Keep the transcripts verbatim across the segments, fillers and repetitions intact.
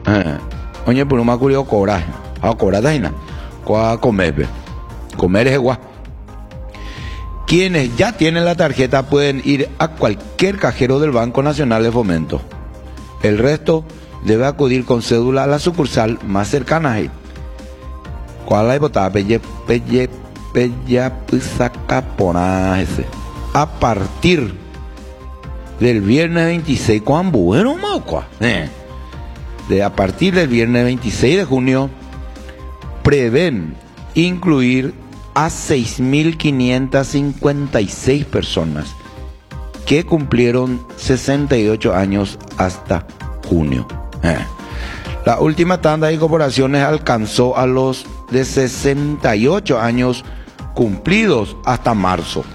Eh, oye, por un más curioso cobrar. A cobrar, taina. Cuá comer, comer es igual. Quienes ya tienen la tarjeta pueden ir a cualquier cajero del Banco Nacional de Fomento. El resto debe acudir con cédula a la sucursal más cercana. ¿Cuál hay votada? Pelle, pelle, pelle, a partir del viernes veintiséis, ¿cuán bueno, moco? Eh. De a partir del viernes veintiséis de junio, prevén incluir a seis mil quinientas cincuenta y seis personas que cumplieron sesenta y ocho años hasta junio. Eh. La última tanda de incorporaciones alcanzó a los de sesenta y ocho años cumplidos hasta marzo.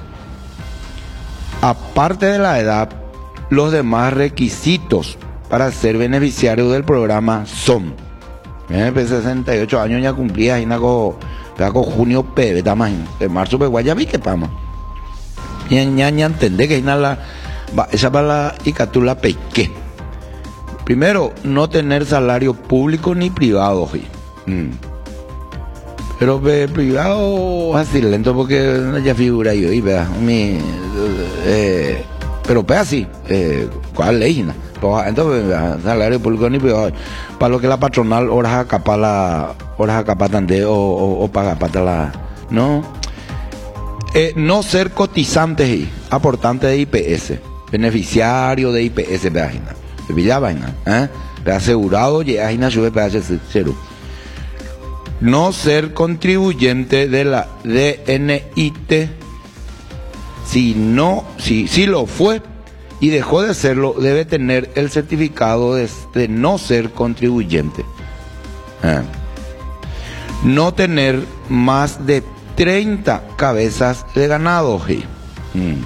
Aparte de la edad, los demás requisitos para ser beneficiario del programa son eh, sesenta y ocho años ya cumplía y naco con junio pebe tamaño de marzo pues ya vi que pama ya ya ya entendé que ina la esa para la icatula peque. Primero, no tener salario público ni privado, mm. pero pe, privado así lento porque ya figura yo y vea mi eh, pero pe así eh, cuál ley na entonces salario público ni privado para lo que la patronal horas acapa la horas acapa tande o, o, o paga para la no eh, no ser cotizantes y aportantes de I P S, beneficiario de I P S página de Villa Vaina, ¿eh? asegurado y ajina sube P H cero. No ser contribuyente de la D N I T. Si no, si, si lo fue y dejó de serlo, debe tener el certificado de, de no ser contribuyente. ¿Eh? No tener más de treinta cabezas de ganado. ¿Sí? Mm.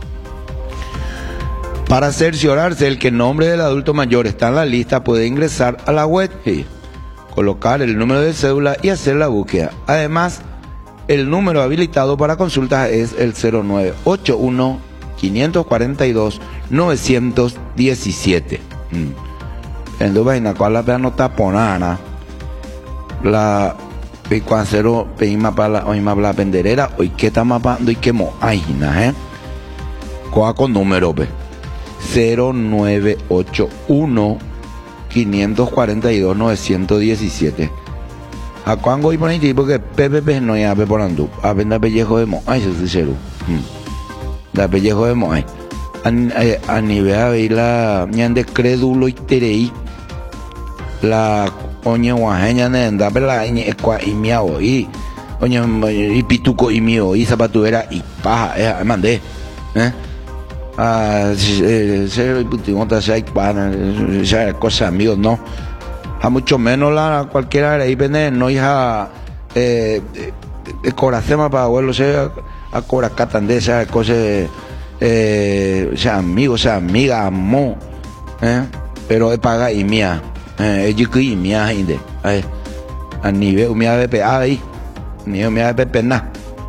Para cerciorarse el que el nombre del adulto mayor está en la lista, puede ingresar a la web, ¿sí? Colocar el número de cédula y hacer la búsqueda. Además, el número habilitado para consultas es el cero nueve ocho uno, cinco cuatro dos, nueve uno siete. Entonces, en cual la pena no está ponana, la picuancero peima para la oima la penderera, hoy que está mapando y que mo aina, ¿eh? Coa con número, pe. cero nueve ocho uno, cinco cuatro dos, nueve uno siete. A cuando y por ahí porque P P P no ya pe por andu. A venda pellejo de mo. Ay, se cero. Da pellejo de mo. A nivel a ver la ñan de crédulo y terei. La oñe guajeña ne anda pela ñe kwa y miao y oñe y pituco y mío y zapatuera y paja, eh mandé. ¿Eh? Ah, ser putimota se hay pana, esa cosa amigos no. A mucho menos la cualquiera de ahí vende no hija eh de corazón para abuelo sea a cobra catande esa cosa eh sea amigo, sea amiga, amo, eh pero es paga y mía, eh yo y mía inde, eh a nivel mía de P ahí, nivel mía de pena.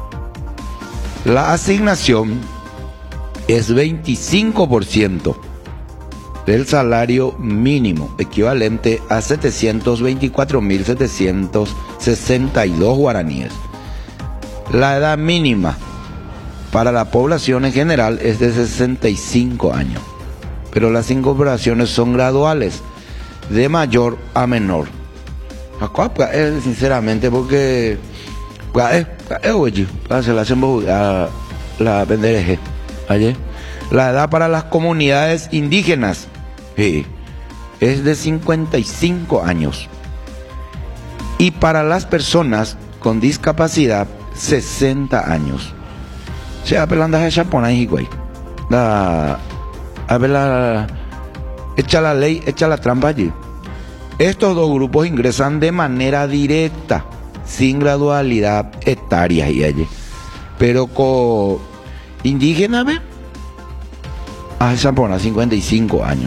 La asignación es veinticinco por ciento del salario mínimo, equivalente a setecientos veinticuatro mil setecientos sesenta y dos guaraníes. La edad mínima para la población en general es de sesenta y cinco años, pero las incorporaciones son graduales, de mayor a menor. Sinceramente, porque se la hacemos a la pendereje. Ayer. La edad para las comunidades indígenas sí, es de cincuenta y cinco años. Y para las personas con discapacidad, sesenta años. Se apelando a Japón y güey. La a ver la echa la ley, echa la trampa allí. Estos dos grupos ingresan de manera directa, sin gradualidad etaria y allí. Pero con indígena, ¿ve? A Japón, cincuenta y cinco años.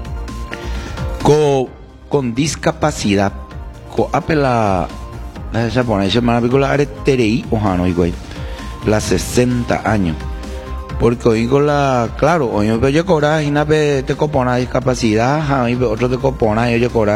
Con, con discapacidad, con apela la Japón, se llama la Terei Ojano, igual, la sesenta años. Porque hoy con la, claro, hoy yo cobra, y te copona discapacidad, otro te copona, yo cobra.